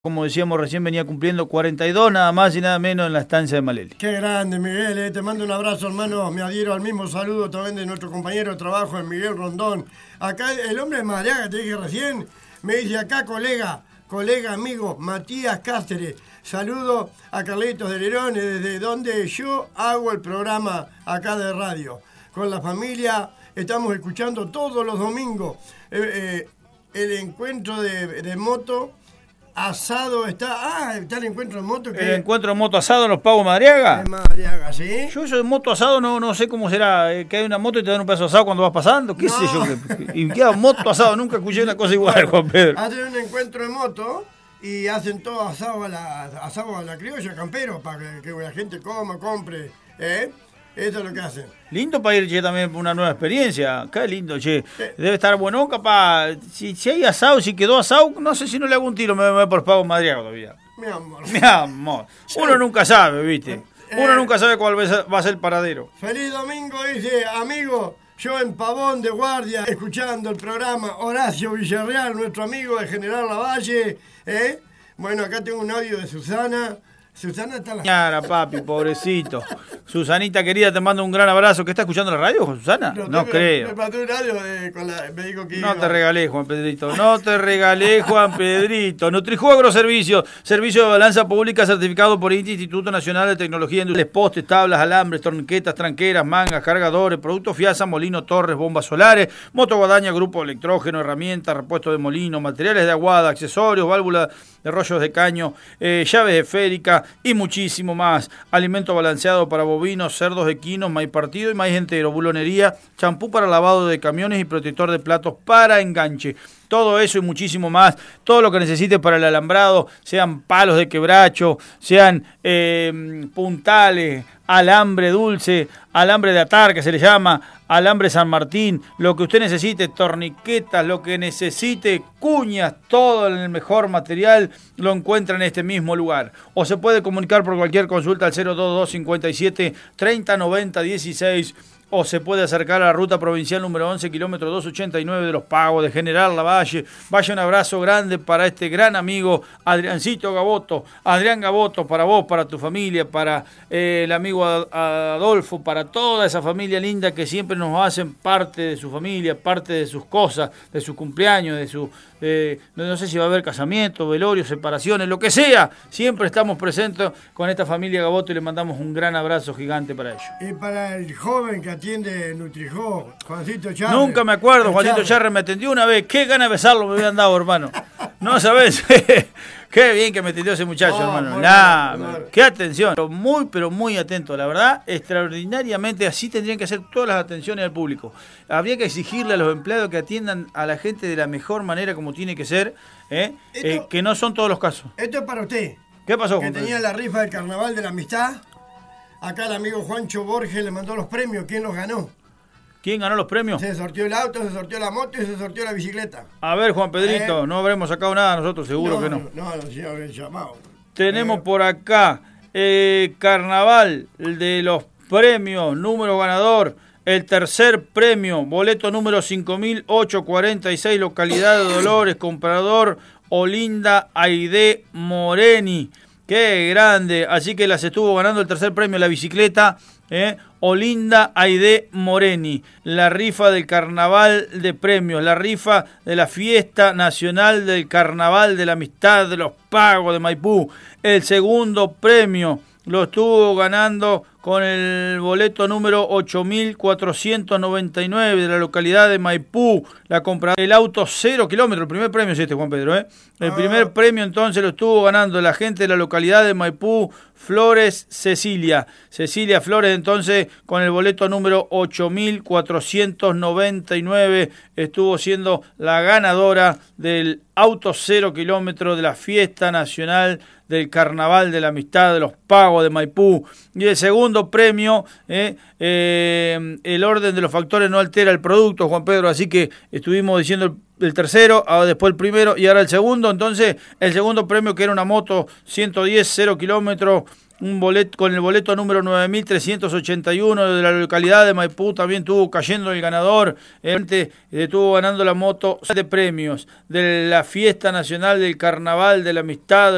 Como decíamos recién, venía cumpliendo 42 nada más y nada menos en la estancia de Maleli. Qué grande, Miguel, te mando un abrazo, hermano. Me adhiero al mismo saludo también de nuestro compañero de trabajo, Miguel Rondón. Acá el hombre de Madariaga, te dije recién, me dice acá colega, amigo, Matías Cáceres. Saludo a Carlitos de Lerón, desde donde yo hago el programa acá de radio. Con la familia estamos escuchando todos los domingos el encuentro de moto. Asado está el encuentro de moto. ¿El encuentro de moto asado en los Pagos Madariaga? En Madariaga, ¿sí? Yo eso de moto asado no sé cómo será. Que hay una moto y te dan un pedazo de asado cuando vas pasando. ¿Qué sé yo? Y queda moto asado. Nunca escuché una cosa igual, Juan Pedro. Hacen un encuentro de moto y hacen todo asado a la criolla, campero, para que la gente coma, compre. Eso es lo que hacen. Lindo para ir, che, también una nueva experiencia. Qué lindo, che. Debe estar bueno, capaz. Si hay asado, si quedó asado, no sé si no le hago un tiro, me voy por Pago Madariaga todavía. Mi amor. Mi amor. Uno nunca sabe, ¿viste? Uno nunca sabe cuál va a ser el paradero. Feliz domingo, dice, amigo. Yo en Pavón de guardia, escuchando el programa Horacio Villarreal, nuestro amigo de General Lavalle. Bueno, acá tengo un audio de Susana. Susana está la... Señora, papi, pobrecito. Susanita querida, te mando un gran abrazo. ¿Qué está escuchando la radio, Susana? No creo. Me mandó un radio me dijo que No te regalé, Juan Pedrito. No te regalé, Juan Pedrito. Nutrijugo Agroservicio. Servicio de balanza pública certificado por Instituto Nacional de Tecnología Industrial. Postes, tablas, alambres, torniquetas, tranqueras, mangas, cargadores, productos Fiasa, molino, torres, bombas solares, motoguadaña, grupo electrógeno, herramientas, repuesto de molino, materiales de aguada, accesorios, válvulas de rollos de caño, llaves esféricas y muchísimo más. Alimento balanceado para bovinos, cerdos, equinos, maíz partido y maíz entero, bulonería, champú para lavado de camiones y protector de platos para enganche. Todo eso y muchísimo más, todo lo que necesites para el alambrado, sean palos de quebracho, sean puntales, alambre dulce, alambre de atar que se le llama, alambre San Martín, lo que usted necesite, torniquetas, lo que necesite, cuñas, todo en el mejor material lo encuentra en este mismo lugar. O se puede comunicar por cualquier consulta al 022 57 30 90 16. O se puede acercar a la ruta provincial número 11, kilómetro 289 de Los Pagos, de General Lavalle. Vaya un abrazo grande para este gran amigo Adriancito Gaboto. Adrián Gaboto, para vos, para tu familia, para el amigo Adolfo, para toda esa familia linda que siempre nos hacen parte de su familia, parte de sus cosas, de su cumpleaños, de su... no sé si va a haber casamiento, velorio, separaciones, lo que sea. Siempre estamos presentes con esta familia Gaboto y le mandamos un gran abrazo gigante para ellos. Y para el joven que atiende Nutrijo, Juancito Charre. Nunca me acuerdo, Juancito Charre me atendió una vez. Qué ganas de besarlo me habían dado, hermano. No sabés. Qué bien que me atendió ese muchacho, hermano. Qué atención. Pero muy atento, la verdad. Extraordinariamente, así tendrían que hacer todas las atenciones al público. Habría que exigirle a los empleados que atiendan a la gente de la mejor manera como tiene que ser, que no son todos los casos. Esto es para usted. ¿Qué pasó, Que tenía la rifa del Carnaval de la Amistad. Acá el amigo Juancho Borges le mandó los premios. ¿Quién los ganó? ¿Quién ganó los premios? Se sorteó el auto, se sorteó la moto y se sorteó la bicicleta. A ver, Juan Pedrito, no habremos sacado nada nosotros, seguro que no. No, sí habían llamado. Tenemos por acá Carnaval de los premios, número ganador, el tercer premio, boleto número 5846, localidad de Dolores, comprador Olinda Aide Moreni. ¡Qué grande! Así que las estuvo ganando el tercer premio, la bicicleta, Olinda Aide Moreni. La rifa del Carnaval de Premios, la rifa de la Fiesta Nacional del Carnaval de la Amistad de los Pagos de Maipú. El segundo premio lo estuvo ganando con el boleto número 8499 de la localidad de Maipú. La compra el auto 0 kilómetros. El primer premio es este, Juan Pedro. El primer premio entonces lo estuvo ganando la gente de la localidad de Maipú, Flores Cecilia. Cecilia Flores entonces con el boleto número 8499 estuvo siendo la ganadora del auto 0 kilómetros de la Fiesta Nacional del Carnaval de la Amistad de los Pagos de Maipú. Y el segundo premio, el orden de los factores no altera el producto, Juan Pedro, así que estuvimos diciendo el tercero, ahora después el primero y ahora el segundo. Entonces, el segundo premio, que era una moto 110 0 kilómetros, un boleto con el boleto número 9381 de la localidad de Maipú, también estuvo cayendo el ganador, estuvo ganando la moto de premios de la Fiesta Nacional del Carnaval de la Amistad